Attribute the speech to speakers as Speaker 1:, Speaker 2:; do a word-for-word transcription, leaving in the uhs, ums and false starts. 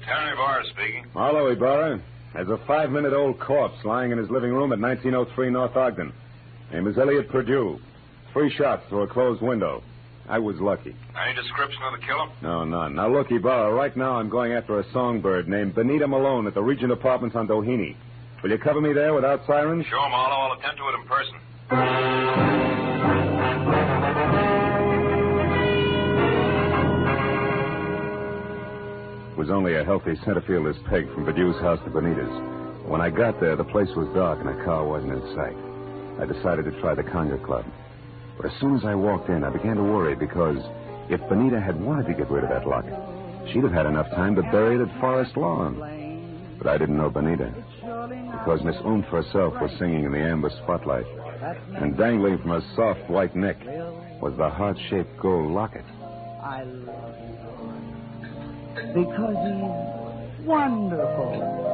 Speaker 1: Lieutenant Ibarra speaking.
Speaker 2: Marlowe, Ibarra. There's a five-minute-old corpse lying in his living room at nineteen oh three North Ogden. Name is Elliot Purdue. Three shots through a closed window. I was lucky.
Speaker 1: Any description of the killer?
Speaker 2: No, none. Now, look, Ibarra, right now I'm going after a songbird named Benita Malone at the Regent Apartments on Doheny. Will you cover me there without sirens?
Speaker 1: Sure, Marlowe. I'll attend to it in person.
Speaker 2: It was only a healthy center fielder's peg from Berdue's house to Benita's. When I got there, the place was dark and a car wasn't in sight. I decided to try the Conga Club. But as soon as I walked in, I began to worry because if Benita had wanted to get rid of that locket, she'd have had enough time to bury it at Forest Lawn. But I didn't know Benita, because Miss Oomph herself was singing in the amber spotlight, and dangling from her soft white neck was the heart-shaped gold locket.
Speaker 3: I love you because he's wonderful.